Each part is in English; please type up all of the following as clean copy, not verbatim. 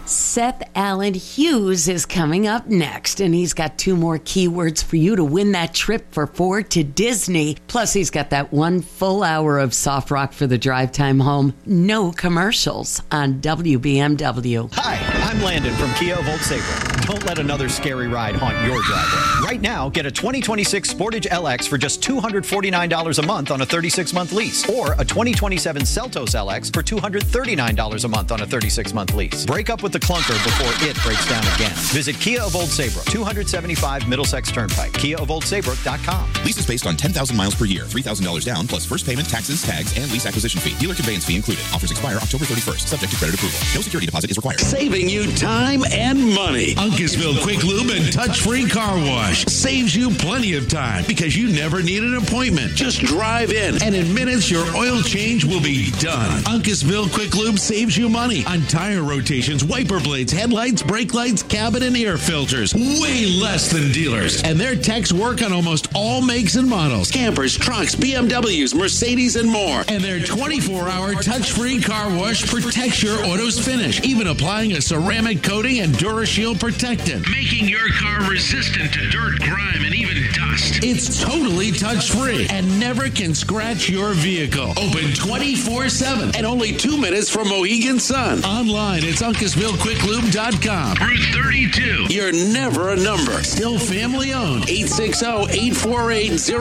Seth Allen Hughes is coming up next, and he's got 2 more keywords for you to win that trip for 4 to Disney. Plus, he's got that 1 full hour of soft rock for the drive time home. No commercials on WBMW. Hi, I'm Landon from Kia of Old Saybrook. Don't let another scary ride haunt your driveway. Right now, get a 2026 Sportage LX for just $249 a month on a 36-month lease, or a 2027 Seltos LX for $239 a month on a 36-month lease. Break up with the clunker before it breaks down again. Visit Kia of Old Saybrook, 275 Middlesex Turnpike, KiaofOldSaybrook.com. Lease is based on 10,000 miles per year, $3,000 down, plus first payment, taxes, tags, and lease acquisition fee. Dealer conveyance fee included. Offers expire October 31st, subject to credit approval. No security deposit is required. Saving you time and money. Uncasville Quick Lube and Touch-Free Car Wash saves you plenty of time because you never need an appointment. Just drive in, and in minutes, your oil change will be done. Uncasville Quick Lube saves you money on tire rotations, wiper blades, headlights, brake lights, cabin, and air filters. Way less than dealers. And their techs work on almost all makes and models. Campers, trucks, BMWs, Mercedes, and more. And their 24-hour touch-free car wash protects your auto's finish, even applying a ceramic coating and DuraShield protectant, making your car resistant to dirt, grime, and even dust. It's totally touch-free and never can scratch your vehicle. Open 24/7 and only 2 minutes from Mohegan Sun. Online, it's UncasvilleQuickLube.com. Route 32. You're never a number. Still family owned.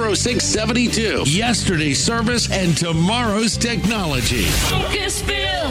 860-848-0672. Yesterday's service and tomorrow's technology. Uncasville.